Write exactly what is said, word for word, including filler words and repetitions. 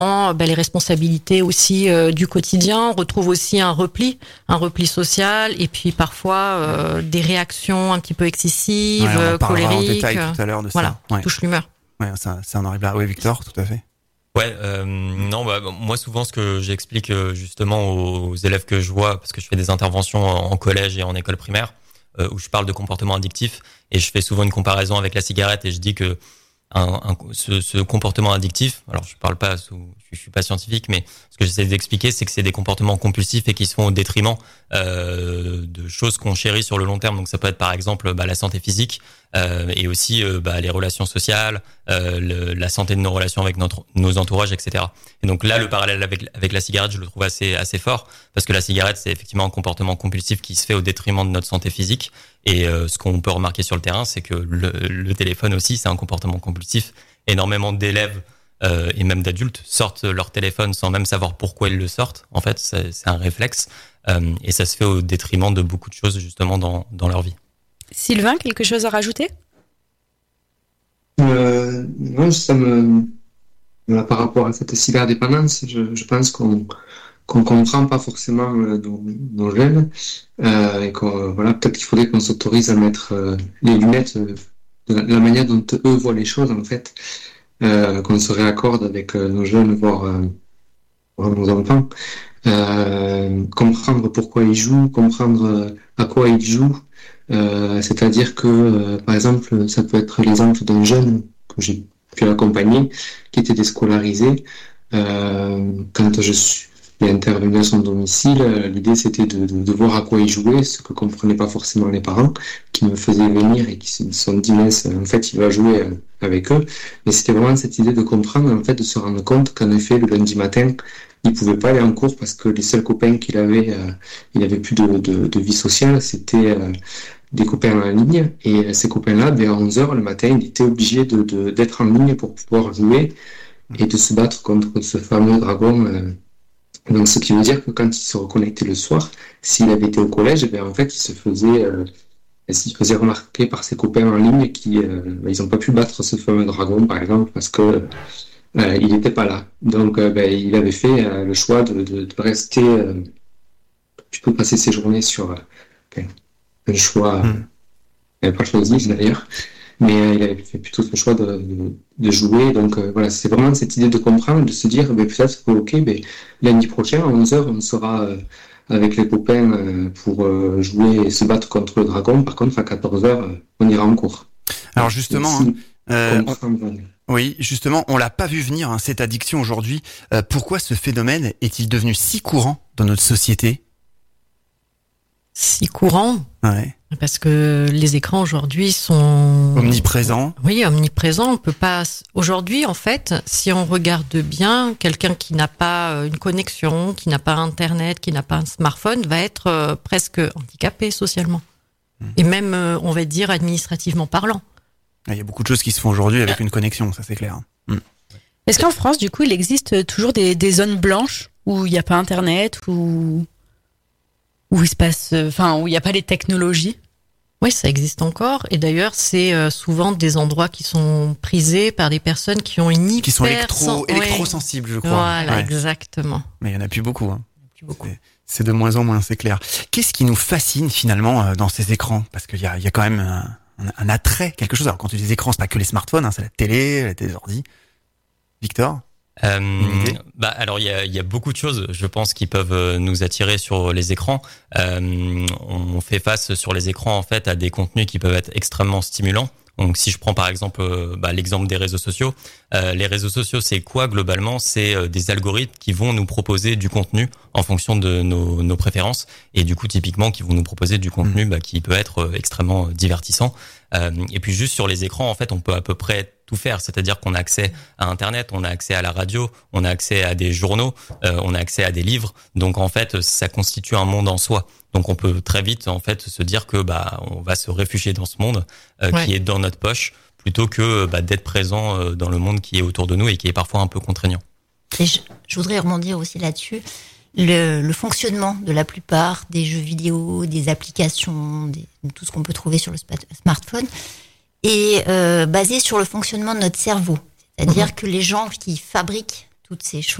Ben, les responsabilités aussi euh, du quotidien. On retrouve aussi un repli, un repli social, et puis parfois euh, des réactions un petit peu excessives, ouais, on en parlera colériques. en détail tout à l'heure de ça. Voilà, Ouais. touche l'humeur. Ouais, ça, ça en arrive là. Oui, Victor, tout à fait. Ouais, euh, non, bah, moi souvent ce que j'explique euh, justement aux élèves que je vois, parce que je fais des interventions en collège et en école primaire, euh, où je parle de comportement addictif, et je fais souvent une comparaison avec la cigarette, et je dis que Un, un, ce, ce comportement addictif, alors je parle pas sous, je suis pas scientifique, mais ce que j'essaie d'expliquer, c'est que c'est des comportements compulsifs et qui se font au détriment euh, de choses qu'on chérit sur le long terme. Donc ça peut être par exemple bah, la santé physique euh, et aussi euh, bah, les relations sociales, euh, le, la santé de nos relations avec notre, nos entourages, et cetera. Et donc là, le parallèle avec, avec la cigarette, je le trouve assez assez fort parce que la cigarette, c'est effectivement un comportement compulsif qui se fait au détriment de notre santé physique. Et euh, ce qu'on peut remarquer sur le terrain, c'est que le, le téléphone aussi, c'est un comportement compulsif. Énormément d'élèves euh, et même d'adultes sortent leur téléphone sans même savoir pourquoi ils le sortent. En fait, c'est, c'est un réflexe euh, et ça se fait au détriment de beaucoup de choses justement dans, dans leur vie. Sylvain, quelque chose à rajouter ? euh, Non, ça me... Voilà, par rapport à cette cyberdépendance, je, je pense qu'on qu'on comprend pas forcément euh, nos, nos jeunes euh, et qu'on, voilà, peut-être qu'il faudrait qu'on s'autorise à mettre euh, les lunettes euh, de la, la manière dont eux voient les choses en fait, euh, qu'on se réaccorde avec euh, nos jeunes, voire, euh, voire nos enfants, euh, comprendre pourquoi ils jouent, comprendre euh, à quoi ils jouent, euh, c'est-à-dire que euh, par exemple ça peut être l'exemple d'un jeune que j'ai pu accompagner qui était déscolarisé. Euh, quand je suis intervenu à son domicile, l'idée c'était de, de, de voir à quoi il jouait, ce que comprenaient pas forcément les parents, qui me faisaient venir et qui se sont dit, mince, en fait il va jouer avec eux. Mais c'était vraiment cette idée de comprendre, en fait, de se rendre compte qu'en effet le lundi matin, il pouvait pas aller en cours parce que les seuls copains qu'il avait, euh, il avait plus de, de, de vie sociale, c'était euh, des copains en ligne. Et ces copains-là, ben, à onze heures le matin, il était obligé de, de, d'être en ligne pour pouvoir jouer et de se battre contre ce fameux dragon. Euh, Donc, ce qui veut dire que quand il se reconnectait le soir, s'il avait été au collège, ben, en fait, il se faisait, euh, il se faisait remarquer par ses copains en ligne qui, euh, ben, ils n'ont pas pu battre ce fameux dragon, par exemple, parce que euh, il n'était pas là. Donc, euh, ben, il avait fait euh, le choix de, de, de rester, euh, plutôt passer ses journées sur euh, un choix, mmh. il n'avait pas choisi d'ailleurs. Mais euh, il avait fait plutôt ce choix de, de, de jouer. Donc euh, voilà, c'est vraiment cette idée de comprendre, de se dire, ben, peut-être que ok, ben, lundi prochain, à onze heures, on sera euh, avec les copains euh, pour euh, jouer et se battre contre le dragon. Par contre, à quatorze heures, euh, on ira en cours. Alors justement, si, euh, on, oui, justement, on l'a pas vu venir, hein, cette addiction aujourd'hui. Euh, pourquoi ce phénomène est-il devenu si courant dans notre société ? Si courant ? Ouais. Parce que les écrans aujourd'hui sont omniprésents. Oui, omniprésents. On peut pas. Aujourd'hui, en fait, si on regarde bien, quelqu'un qui n'a pas une connexion, qui n'a pas Internet, qui n'a pas un smartphone, va être euh, presque handicapé socialement mmh. et même, euh, on va dire, administrativement parlant. Il y a beaucoup de choses qui se font aujourd'hui avec une connexion, ça c'est clair. Mmh. Est-ce qu'en France, du coup, il existe toujours des, des zones blanches où il n'y a pas Internet, où où il se passe, enfin, où il n'y a pas les technologies? Oui, ça existe encore. Et d'ailleurs, c'est euh, souvent des endroits qui sont prisés par des personnes qui ont une hyper... Qui sont électro, électro-sensibles, je crois. Voilà, ouais. Exactement. Mais il n'y en a plus beaucoup. Hein. Plus beaucoup. C'est, c'est de moins en moins, c'est clair. Qu'est-ce qui nous fascine finalement euh, dans ces écrans ? Parce qu'il y a, il y a quand même un, un, un attrait, quelque chose. Alors quand tu dis écrans, c'est pas que les smartphones, hein, c'est la télé, la télé ordi. Victor ? Euh, bah alors il y a, y a beaucoup de choses, je pense, qui peuvent nous attirer sur les écrans. Euh, on fait face sur les écrans en fait à des contenus qui peuvent être extrêmement stimulants. Donc si je prends par exemple bah, l'exemple des réseaux sociaux, euh, les réseaux sociaux c'est quoi globalement ? C'est euh, des algorithmes qui vont nous proposer du contenu en fonction de nos, nos préférences et du coup typiquement qui vont nous proposer du contenu bah, qui peut être euh, extrêmement divertissant. Euh, et puis juste sur les écrans en fait on peut à peu près tout faire, c'est-à-dire qu'on a accès à Internet, on a accès à la radio, on a accès à des journaux, euh, on a accès à des livres. Donc en fait, ça constitue un monde en soi. Donc on peut très vite en fait se dire que bah on va se réfugier dans ce monde euh, ouais. qui est dans notre poche plutôt que bah, d'être présent euh, dans le monde qui est autour de nous et qui est parfois un peu contraignant. Et je, je voudrais rebondir aussi là-dessus. Le, le fonctionnement de la plupart des jeux vidéo, des applications, des, tout ce qu'on peut trouver sur le smartphone est euh, basé sur le fonctionnement de notre cerveau. C'est-à-dire mmh. que les gens qui fabriquent toutes ces choses.